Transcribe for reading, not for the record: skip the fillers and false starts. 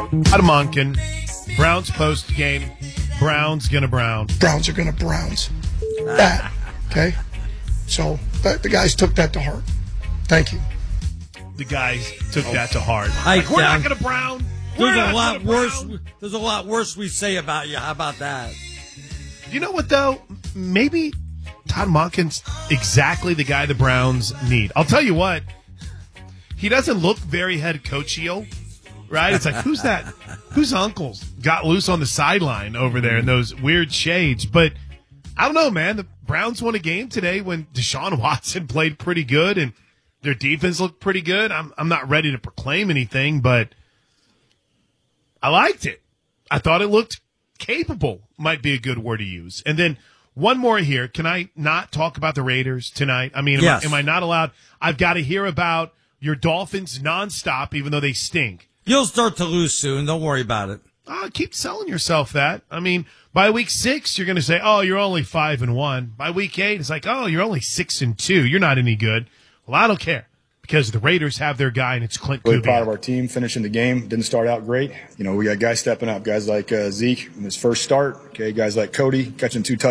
Todd Monken, Browns post game. Browns gonna Brown. Browns are gonna Browns. That, okay? So the guys took that to heart. Thank you. The guys took that to heart. We're not gonna Brown. There's a lot worse. There's a lot worse we say about you. How about that? You know what though? Maybe Todd Monken's exactly the guy the Browns need. I'll tell you what. He doesn't look very head coachio, right? It's like, who's that? Whose uncles got loose on the sideline over there in those weird shades? But I don't know, man. The Browns won a game today when Deshaun Watson played pretty good and their defense looked pretty good. I'm not ready to proclaim anything, but I liked it. I thought it looked capable, might be a good word to use. And then one more here. Can I not talk about the Raiders tonight? I mean, yes. am I not allowed? I've got to hear about your Dolphins nonstop, even though they stink. You'll start to lose soon. Don't worry about it. Keep selling yourself that. I mean, by week 6, you're going to say, "Oh, you're only 5-1." By week 8, it's like, "Oh, you're only 6-2. You're not any good." Well, I don't care because the Raiders have their guy, and it's Clint Really Kubiak. proud of our team finishing the game. Didn't start out great. We got guys stepping up, guys like Zeke in his first start. Okay, guys like Cody catching 2 touchdowns.